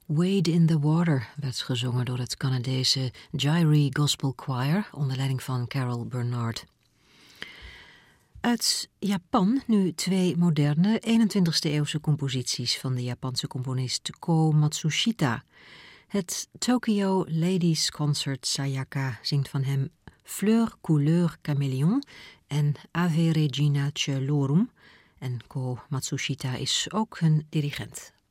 Wade in the Water werd gezongen door het Canadese Jairy Gospel Choir onder leiding van Carol Bernard. Uit Japan nu 2 moderne 21e-eeuwse composities van de Japanse componist Ko Matsushita. Het Tokyo Ladies Concert Sayaka zingt van hem Fleur Couleur Caméléon en Ave Regina Coelorum. En Ko Matsushita is ook hun dirigent.